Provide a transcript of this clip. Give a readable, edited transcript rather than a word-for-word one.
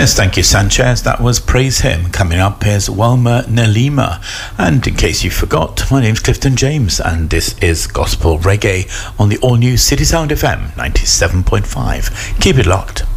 Yes, thank you, Sanchez. That was Praise Him. Coming up is Welma Nelima. And in case you forgot, my name's Clifton James, and this is Gospel Reggae on the all-new City Sound FM 97.5. Keep it locked.